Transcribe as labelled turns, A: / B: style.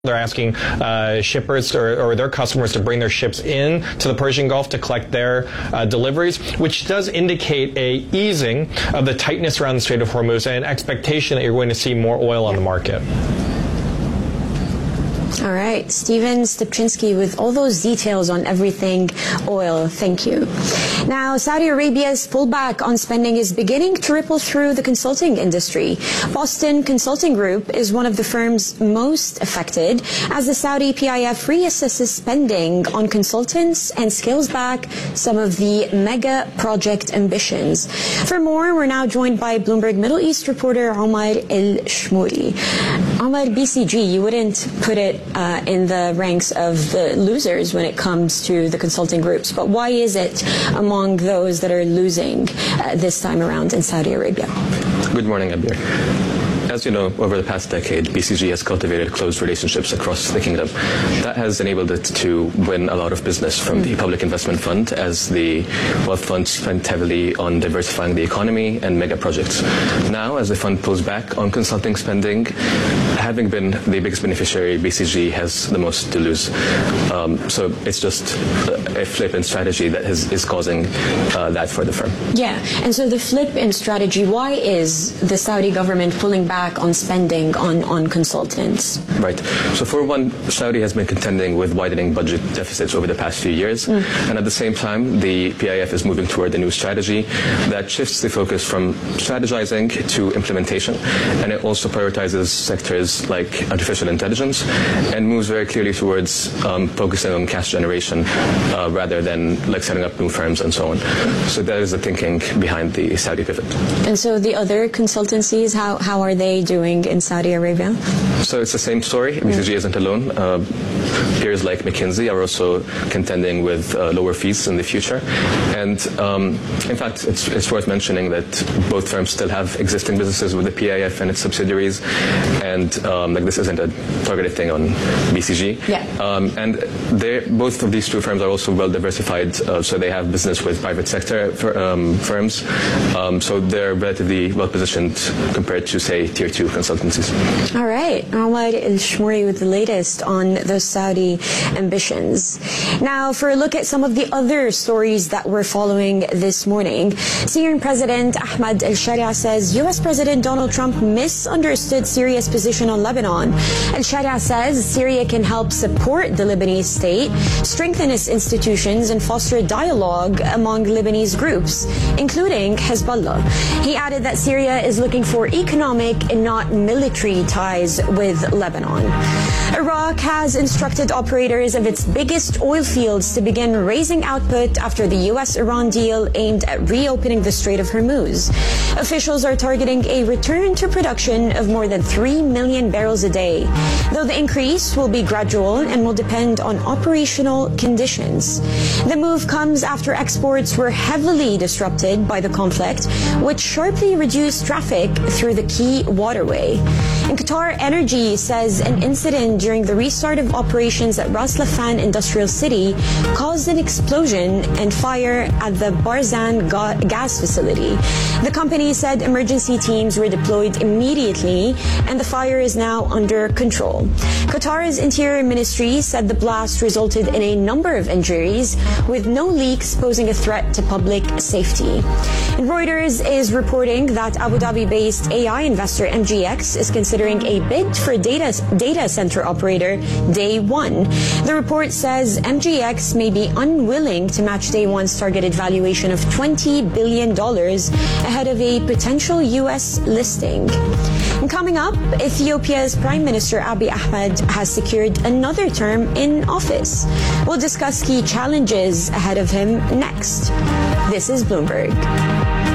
A: They're asking shippers or their customers to bring their ships in to the Persian Gulf to collect their deliveries, which does indicate a easing of the tightness around the Strait of Hormuz and an expectation that you're going to see more oil on the market.
B: All right, Steven Stepczynski with all those details on everything oil. Thank you. Now, Saudi Arabia's pullback on spending is beginning to ripple through the consulting industry. Boston Consulting Group is one of the firms most affected as the Saudi PIF reassesses spending on consultants and scales back some of the mega project ambitions. For more, we're now joined by Bloomberg Middle East reporter Omar El-Shmouri. Omar, BCG, you wouldn't put it in the ranks of the losers when it comes to the consulting groups, but why is it among those that are losing this time around in Saudi Arabia?
C: Good morning, Abir. As you know, over the past decade, BCG has cultivated close relationships across the kingdom. That has enabled it to win a lot of business from the Public Investment Fund as the wealth fund spent heavily on diversifying the economy and mega projects. Now, as the fund pulls back on consulting spending, having been the biggest beneficiary, BCG has the most to lose. So it's just a flip in strategy that is causing that for the firm.
B: Yeah, and so the flip in strategy, why is the Saudi government pulling back on spending on consultants?
C: Right. So for one, Saudi has been contending with widening budget deficits over the past few years. And at the same time, the PIF is moving toward a new strategy that shifts the focus from strategizing to implementation. And it also prioritizes sectors like artificial intelligence and moves very clearly towards focusing on cash generation rather than like setting up new firms and so on. So that is the thinking behind the Saudi pivot.
B: And so the other consultancies, how are they doing in Saudi Arabia?
C: So it's the same story. BCG isn't alone. Peers like McKinsey are also contending with lower fees in the future. And in fact, it's worth mentioning that both firms still have existing businesses with the PIF and its subsidiaries. And like this isn't a targeted thing on BCG.
B: Yeah.
C: And both of these two firms are also well diversified. So they have business with private sector firms. So they're relatively well positioned compared to, say, tier 2 consultancies.
B: All right. Omar El-Shmouri with the latest on those Saudi ambitions. Now, for a look at some of the other stories that we're following this morning, Syrian President Ahmad al-Sharia says U.S. President Donald Trump misunderstood Syria's position on Lebanon. Al-Sharia says Syria can help support the Lebanese state, strengthen its institutions, and foster dialogue among Lebanese groups, including Hezbollah. He added that Syria is looking for economic and not military ties with Lebanon. Iraq has instructed operators of its biggest oil fields to begin raising output after the U.S.-Iran deal aimed at reopening the Strait of Hormuz. Officials are targeting a return to production of more than 3 million barrels a day, though the increase will be gradual and will depend on operational conditions. The move comes after exports were heavily disrupted by the conflict, which sharply reduced traffic through the key waterway. And Qatar Energy says an incident during the restart of operations at Ras Laffan Industrial City caused an explosion and fire at the Barzan gas facility. The company said emergency teams were deployed immediately and the fire is now under control. Qatar's Interior Ministry said the blast resulted in a number of injuries, with no leaks posing a threat to public safety. And Reuters is reporting that Abu Dhabi-based AI investor MGX is considering a bid for data center operator Day One. The report says MGX may be unwilling to match Day One's targeted valuation of $20 billion ahead of a potential U.S. listing. And coming up, Ethiopia's Prime Minister Abiy Ahmed has secured another term in office. We'll discuss key challenges ahead of him next. This is Bloomberg.